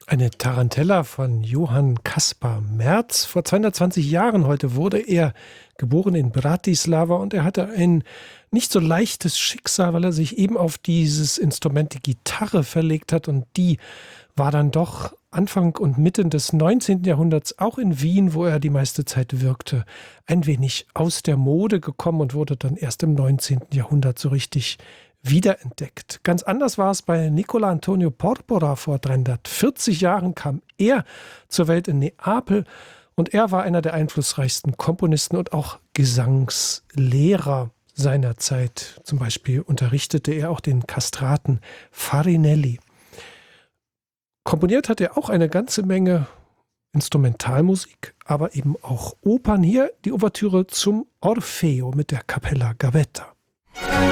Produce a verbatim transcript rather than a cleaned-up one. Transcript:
Eine Tarantella von Johann Caspar Merz. Vor zweihundertzwanzig Jahren heute wurde er geboren in Bratislava und er hatte ein nicht so leichtes Schicksal, weil er sich eben auf dieses Instrument, die Gitarre, verlegt hat, und die war dann doch Anfang und Mitte des neunzehnten Jahrhunderts auch in Wien, wo er die meiste Zeit wirkte, ein wenig aus der Mode gekommen und wurde dann erst im neunzehnten Jahrhundert so richtig wiederentdeckt. Ganz anders war es bei Nicola Antonio Porpora. Vor dreihundertvierzig Jahren kam er zur Welt in Neapel und er war einer der einflussreichsten Komponisten und auch Gesangslehrer seiner Zeit. Zum Beispiel unterrichtete er auch den Kastraten Farinelli. Komponiert hat er auch eine ganze Menge Instrumentalmusik, aber eben auch Opern. Hier die Ouvertüre zum Orfeo mit der Cappella Gavetta.